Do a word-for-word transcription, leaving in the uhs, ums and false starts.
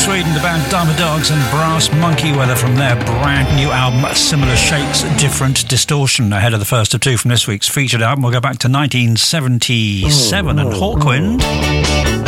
Sweden, the band Dharma Dogs and Brass Monkey Weather from their brand new album Similar Shapes, Different Distortion, ahead of the first of two from this week's featured album. We'll go back to nineteen seventy-seven and Hawkwind.